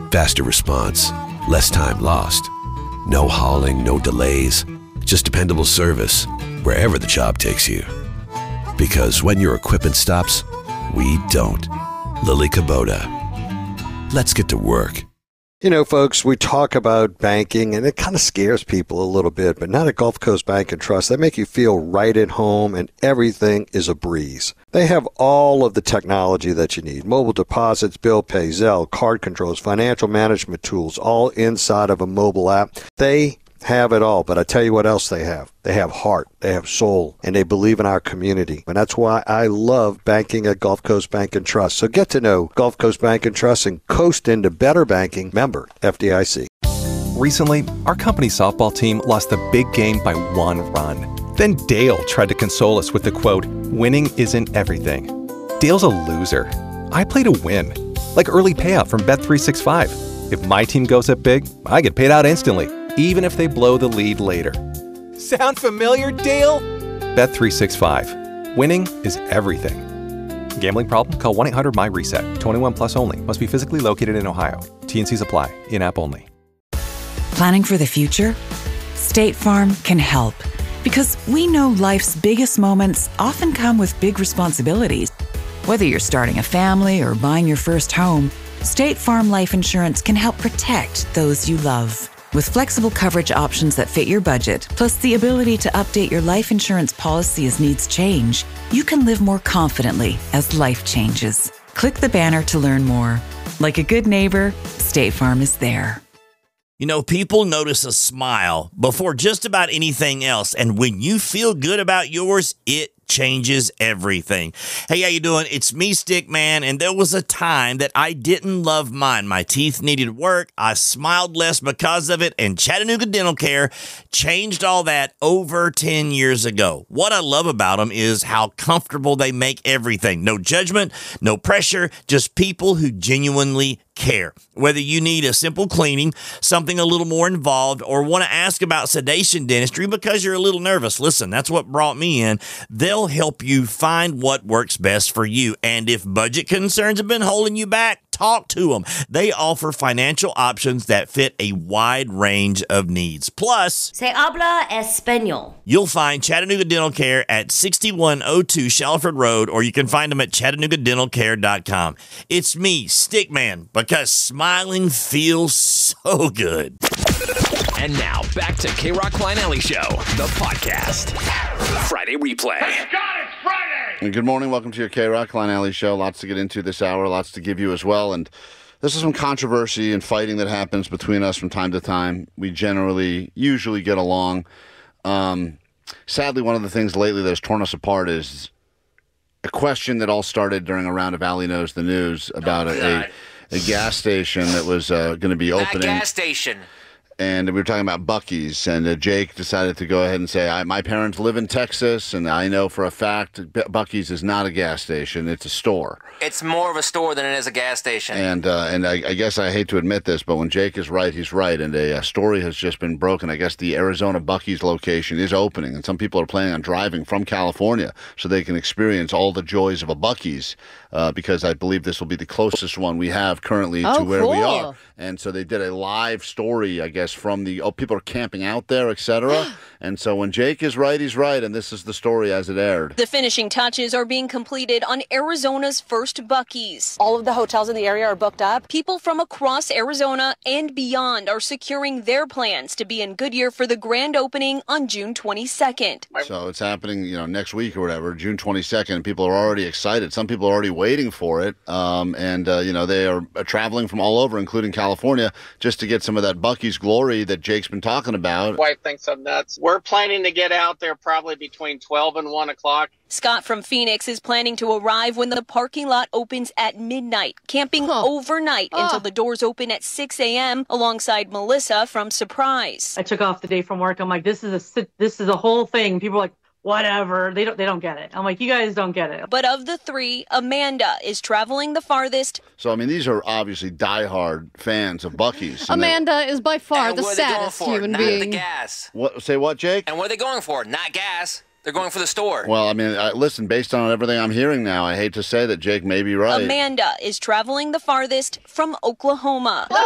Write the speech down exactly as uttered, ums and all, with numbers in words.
Faster response, less time lost. No hauling, no delays, just dependable service wherever the job takes you. Because when your equipment stops, we don't. Lily Kubota. Let's get to work. You know, folks, we talk about banking, and it kind of scares people a little bit, but not at Gulf Coast Bank and Trust. They make you feel right at home, and everything is a breeze. They have all of the technology that you need. Mobile deposits, bill pay, Zelle, card controls, financial management tools, all inside of a mobile app. They have it all, but I tell you what else they have. They have heart, they have soul, and they believe in our community. And that's why I love banking at Gulf Coast Bank and Trust. So get to know Gulf Coast Bank and Trust and coast into better banking. Member F D I C. Recently, our company softball team lost the big game by one run. Then Dale tried to console us with the quote, "Winning isn't everything." Dale's a loser. I play to win, like early payout from Bet three sixty-five. If my team goes up big, I get paid out instantly, even if they blow the lead later. Sound familiar, Dale? Bet three sixty-five. Winning is everything. Gambling problem? Call one eight hundred M Y reset. twenty-one plus only. Must be physically located in Ohio. T N Cs apply. In-app only. Planning for the future? State Farm can help. Because we know life's biggest moments often come with big responsibilities. Whether you're starting a family or buying your first home, State Farm Life Insurance can help protect those you love. With flexible coverage options that fit your budget, plus the ability to update your life insurance policy as needs change, you can live more confidently as life changes. Click the banner to learn more. Like a good neighbor, State Farm is there. You know, people notice a smile before just about anything else, and when you feel good about yours, it changes everything. Hey, how you doing? It's me, Stickman, and there was a time that I didn't love mine. My teeth needed work. I smiled less because of it, and Chattanooga Dental Care changed all that over ten years ago. What I love about them is how comfortable they make everything. No judgment, no pressure, just people who genuinely care. Whether you need a simple cleaning, something a little more involved, or want to ask about sedation dentistry because you're a little nervous, listen, that's what brought me in. They'll help you find what works best for you. And if budget concerns have been holding you back, talk to them. They offer financial options that fit a wide range of needs. Plus, Se habla español. You'll find Chattanooga Dental Care at sixty-one oh two Shalford Road, or you can find them at chattanooga dental care dot com. It's me, Stickman, because smiling feels so good. And now, back to K-Rock Klein Alley Show, the podcast. Friday replay. Thank God it's Friday! Good morning. Welcome to your K-Rock Klein Alley Show. Lots to get into this hour, lots to give you as well. And this is some controversy and fighting that happens between us from time to time. We generally, usually get along. Um, sadly, one of the things lately that has torn us apart is a question that all started during a round of Allie Knows the News about oh, a, a, a gas station that was uh, going to be opening. That gas station. And we were talking about Buc-ee's, and uh, Jake decided to go ahead and say, I, my parents live in Texas, and I know for a fact Buc-ee's is not a gas station, it's a store. It's more of a store than it is a gas station. And uh, and I, I guess I hate to admit this, but when Jake is right, he's right, and a, a story has just been broken. I guess the Arizona Buc-ee's location is opening, and some people are planning on driving from California so they can experience all the joys of a Buc-ee's, uh, because I believe this will be the closest one we have currently oh, to where cool. we are. And so they did a live story, I guess, from the, oh, people are camping out there, et cetera. And so when Jake is right, he's right, and this is the story as it aired. The finishing touches are being completed on Arizona's first Buc-ee's. All of the hotels in the area are booked up. People from across Arizona and beyond are securing their plans to be in Goodyear for the grand opening on June twenty-second. So it's happening, you know, next week or whatever, June twenty-second. People are already excited. Some people are already waiting for it, um, and, uh, you know, they are traveling from all over, including California, just to get some of that Buc-ee's glory that Jake's been talking about. My wife thinks I'm nuts. We're planning to get out there probably between twelve and one o'clock. Scott from Phoenix is planning to arrive when the parking lot opens at midnight, camping huh. overnight huh. until the doors open at six a.m. alongside Melissa from Surprise. I took off the day from work. I'm like, this is a this is a whole thing. People are like, whatever. They don't they don't get it. I'm like, you guys don't get it. But of the three, Amanda is traveling the farthest. So, I mean, these are obviously diehard fans of Buc-ee's. Amanda they, is by far the saddest human Not being. The gas. What? Say what, Jake? And what are they going for? Not gas. They're going for the store. Well, I mean, I, listen, based on everything I'm hearing now, I hate to say that Jake may be right. Amanda is traveling the farthest from Oklahoma.